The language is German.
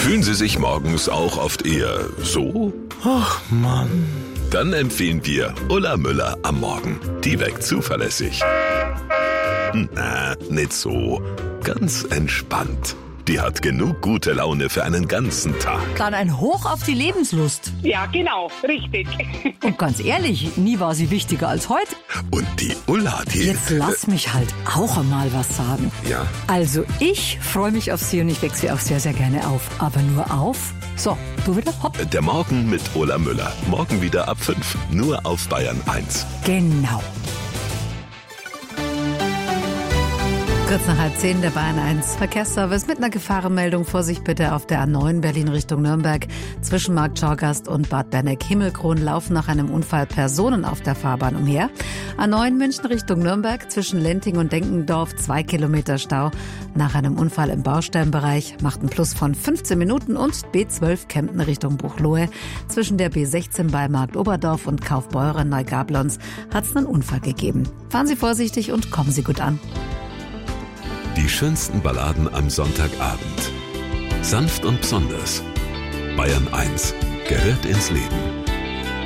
Fühlen Sie sich morgens auch oft eher so? Ach Mann. Dann empfehlen wir Ulla Müller am Morgen. Die weckt zuverlässig. Na, nicht so. Ganz entspannt. Die hat genug gute Laune für einen ganzen Tag. Dann ein Hoch auf die Lebenslust. Ja, genau, richtig. Und ganz ehrlich, nie war sie wichtiger als heute. Und die Ulla, die... Jetzt lass mich halt auch einmal was sagen. Ja. Also ich freue mich auf sie und ich wecke sie auch sehr, sehr gerne auf. Aber nur auf. So, du wieder? Hopp. Der Morgen mit Ulla Müller. Morgen wieder ab 5. Nur auf Bayern 1. Genau. Kurz nach 9:30 der Bayern 1 Verkehrsservice mit einer Gefahrenmeldung. Vorsicht bitte auf der A9 Berlin Richtung Nürnberg. Zwischen Markt Schauergast und Bad Berneck-Himmelkron laufen nach einem Unfall Personen auf der Fahrbahn umher. A9 München Richtung Nürnberg. Zwischen Lenting und Denkendorf 2 Kilometer Stau. Nach einem Unfall im Baustellenbereich macht ein Plus von 15 Minuten. Und B12 Kempten Richtung Buchloe. Zwischen der B16 bei Markt Oberdorf und Kaufbeuren Neugablons hat es einen Unfall gegeben. Fahren Sie vorsichtig und kommen Sie gut an. Die schönsten Balladen am Sonntagabend. Sanft und besonders. Bayern 1 gehört ins Leben.